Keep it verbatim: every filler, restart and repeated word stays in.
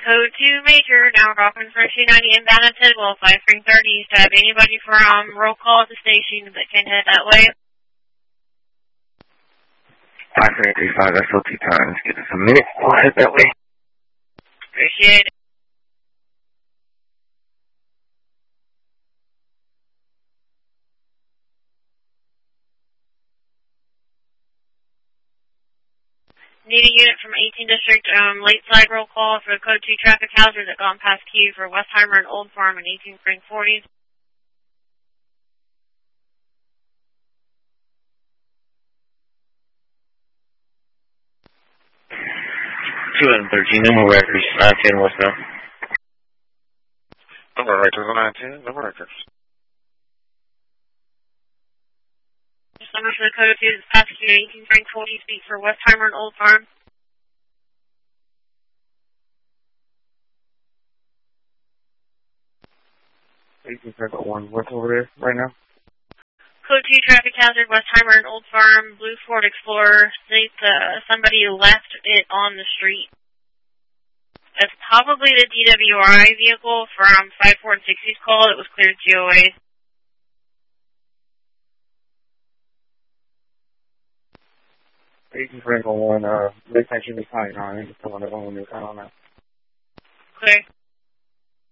code two Major, now dropping for two ninety inbound at Tidwell, five three thirty. Do you have anybody from roll call at the station that can head that way? five three three five, S L T times. Give us a minute. We'll head that way. Appreciate it. Need a unit from eighteenth District, um, late side roll call for the code two traffic hazard that gone past Q for Westheimer and Old Farm in eighteen Spring forties. two thirteen, no more records. nine ten West now. Number records, nine ten, number records. Number for the code two is past Q, eighteen Spring forty, speak for Westheimer and Old Farm. eighteen Spring one, what's over there right now? Code two traffic hazard, Westheimer and Old Farm, blue Ford Explorer, states uh, somebody left it on the street. It's probably the D W I vehicle from five four sixty's call that was cleared G O A. eighteen Spring one, uh, they sent you this night, no, I think it's the one that only on that. Clear.